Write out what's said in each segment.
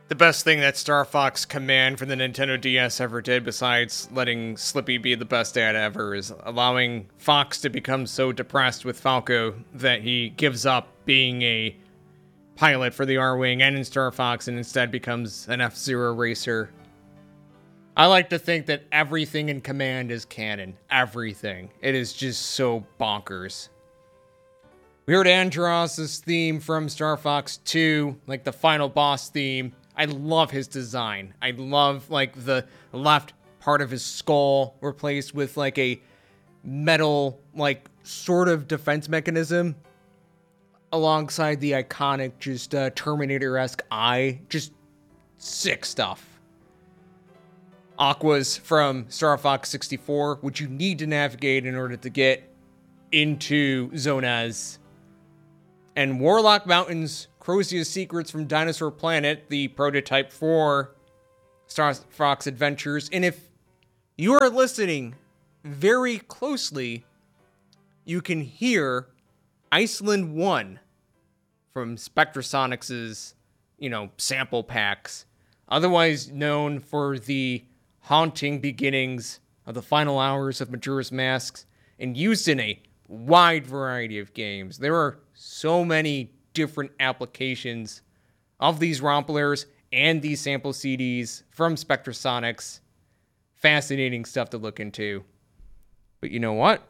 The best thing that Star Fox Command for the Nintendo DS ever did, besides letting Slippy be the best dad ever, is allowing Fox to become so depressed with Falco that he gives up being a pilot for the R-Wing and in Star Fox and instead becomes an F-Zero racer. I like to think that everything in Command is canon. Everything. It is just so bonkers. We heard Andros' theme from Star Fox 2, like the final boss theme. I love his design. I love, like, the left part of his skull replaced with, like, a metal, like, sort of defense mechanism alongside the iconic, just, Terminator-esque eye. Just sick stuff. Aqua's from Star Fox 64, which you need to navigate in order to get into Zonaz. And Warlock Mountains, Crozia's Secrets from Dinosaur Planet, the prototype for Star Fox Adventures. And if you are listening very closely, you can hear Iceland 1 from Spectrasonics' sample packs, otherwise known for the haunting beginnings of the final hours of Majora's Mask, and used in a wide variety of games. There are so many different applications of these Romplers and these sample CDs from Spectrasonics. Fascinating stuff to look into. But you know what?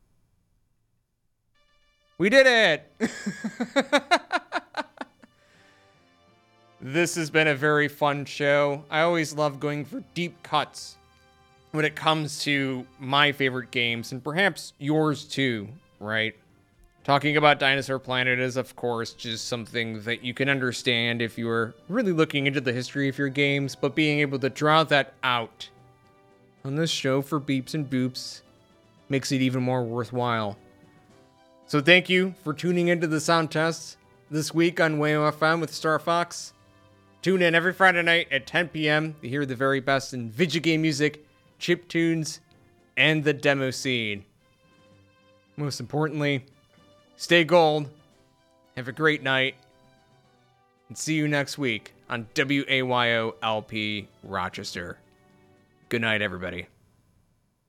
We did it! This has been a very fun show. I always love going for deep cuts when it comes to my favorite games, and perhaps yours too, right? Talking about Dinosaur Planet is, of course, just something that you can understand if you are really looking into the history of your games, but being able to draw that out on this show for Beeps and Boops makes it even more worthwhile. So thank you for tuning into the sound test this week on Wayo FM with Star Fox. Tune in every Friday night at 10 p.m. to hear the very best in video game music, chip tunes, and the demo scene. Most importantly, stay gold, have a great night, and see you next week on WAYO LP Rochester. Good night, everybody.